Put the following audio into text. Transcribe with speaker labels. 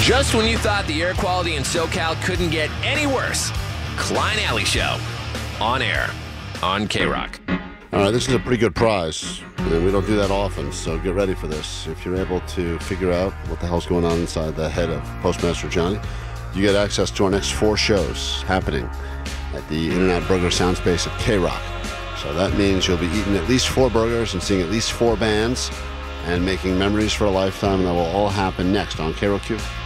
Speaker 1: Just when you thought the air quality in SoCal couldn't get any worse, Klein Alley Show on air on K-Rock.
Speaker 2: All right, this is a pretty good prize, and we don't do that often, so get ready for this. If you're able to figure out what the hell's going on inside the head of Postmaster Johnny, you get access to our next 4 shows happening at the In-N-Out Burger Soundspace at K-Rock. So that means you'll be eating at least 4 burgers and seeing at least 4 bands and making memories for a lifetime, and that will all happen next on KROQ.